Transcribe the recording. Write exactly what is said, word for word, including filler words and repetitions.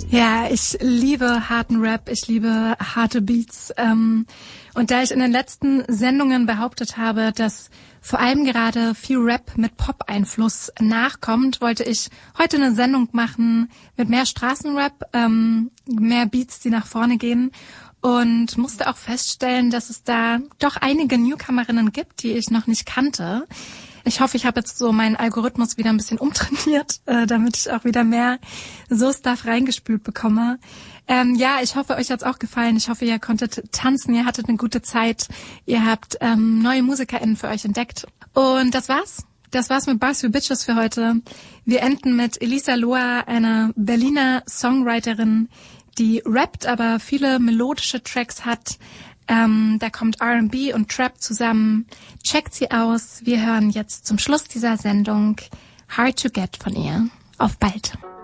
Ja, ich liebe harten Rap, ich liebe harte Beats. Ähm, und da ich in den letzten Sendungen behauptet habe, dass vor allem gerade viel Rap mit Pop-Einfluss nachkommt, wollte ich heute eine Sendung machen mit mehr Straßenrap, ähm, mehr Beats, die nach vorne gehen. Und musste auch feststellen, dass es da doch einige Newcomerinnen gibt, die ich noch nicht kannte. Ich hoffe, ich habe jetzt so meinen Algorithmus wieder ein bisschen umtrainiert, äh, damit ich auch wieder mehr so Stuff reingespült bekomme. Ähm, ja, ich hoffe, euch hat's auch gefallen. Ich hoffe, ihr konntet tanzen, ihr hattet eine gute Zeit. Ihr habt ähm, neue MusikerInnen für euch entdeckt. Und das war's. Das war's mit Bars für Bitches für heute. Wir enden mit Elisa Loa, einer Berliner Songwriterin, die rappt, aber viele melodische Tracks hat. Ähm, da kommt R and B und Trap zusammen. Checkt sie aus. Wir hören jetzt zum Schluss dieser Sendung Hard to Get von ihr. Auf bald.